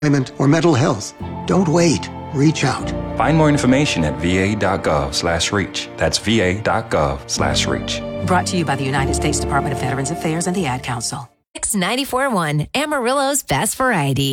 or mental health. Don't wait. Reach out. Find more information at va.gov/reach. That's va.gov/reach. Brought to you by the United States Department of Veterans Affairs and the Ad Council. X 94.1, Amarillo's best variety.